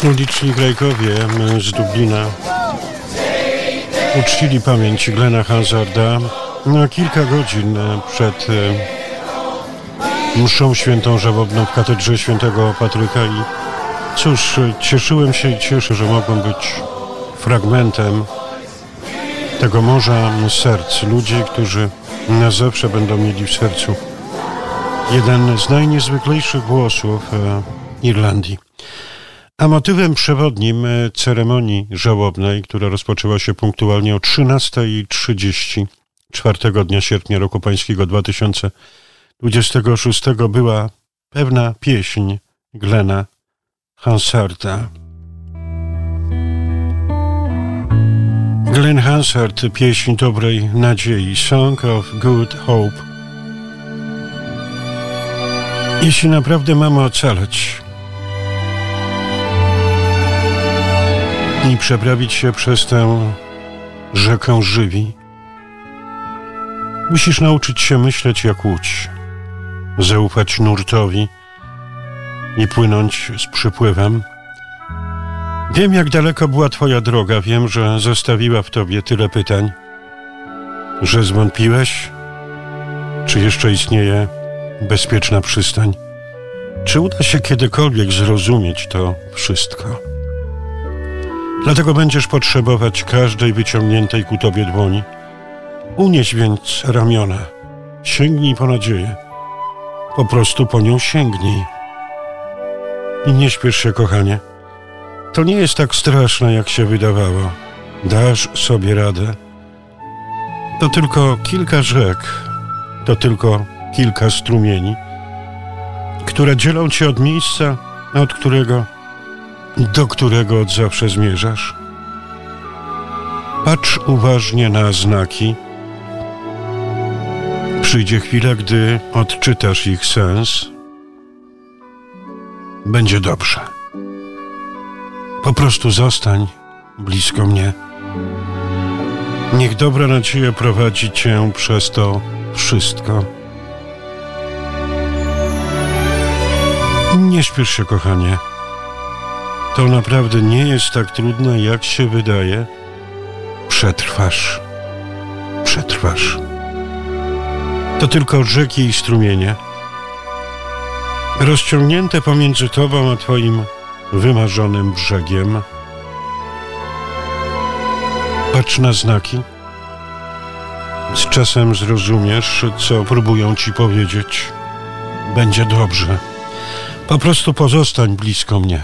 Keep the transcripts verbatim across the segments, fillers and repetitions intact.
Liczni grajkowie z Dublina uczcili pamięć Glena Hansarda na kilka godzin przed mszą świętą żałobną w katedrze świętego Patryka i cóż, cieszyłem się i cieszę, że mogłem być fragmentem tego morza serc, ludzi, którzy na zawsze będą mieli w sercu jeden z najniezwyklejszych głosów Irlandii. A motywem przewodnim ceremonii żałobnej, która rozpoczęła się punktualnie o trzynasta trzydzieści czwartego dnia sierpnia roku pańskiego dwa tysiące dwudziestego szóstego, była pewna pieśń Glena Hansarda. Glen Hansard, pieśń dobrej nadziei, Song of Good Hope. Jeśli naprawdę mamy ocaleć i przeprawić się przez tę rzekę żywi, musisz nauczyć się myśleć jak łódź, zaufać nurtowi i płynąć z przypływem. Wiem, jak daleko była twoja droga, wiem, że zostawiła w tobie tyle pytań, że zwątpiłeś, czy jeszcze istnieje bezpieczna przystań, czy uda się kiedykolwiek zrozumieć to wszystko. Dlatego będziesz potrzebować każdej wyciągniętej ku tobie dłoni. Unieś więc ramiona, sięgnij po nadzieję, po prostu po nią sięgnij. I nie śpiesz się, kochanie. To nie jest tak straszne, jak się wydawało. Dasz sobie radę. To tylko kilka rzek, to tylko kilka strumieni, które dzielą cię od miejsca, od którego, do którego od zawsze zmierzasz. Patrz uważnie na znaki. Przyjdzie chwila, gdy odczytasz ich sens. Będzie dobrze. Po prostu zostań blisko mnie. Niech dobra nadzieja prowadzi cię przez to wszystko. Nie śpiesz się, kochanie. To naprawdę nie jest tak trudne, jak się wydaje. Przetrwasz. Przetrwasz. To tylko rzeki i strumienie, rozciągnięte pomiędzy tobą a twoim wymarzonym brzegiem. Patrz na znaki. Z czasem zrozumiesz, co próbują ci powiedzieć. Będzie dobrze. Po prostu pozostań blisko mnie.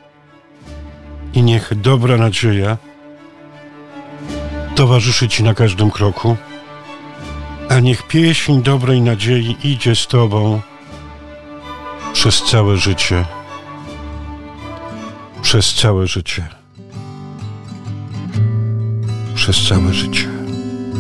I niech dobra nadzieja towarzyszy ci na każdym kroku, a niech pieśń dobrej nadziei idzie z tobą przez całe życie. Przez całe życie. Przez całe życie.